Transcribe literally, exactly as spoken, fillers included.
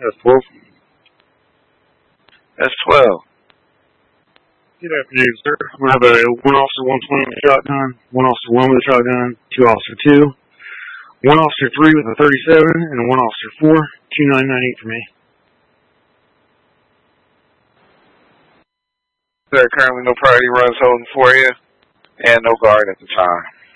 That's twelve. That's twelve. Good afternoon, sir. We have a one officer one twenty with a shotgun, one officer one with a shotgun, two officer two, one officer three with a thirty-seven, and one officer four. two nine nine eight for me. There are currently no priority runs holding for you, and no guard at the time.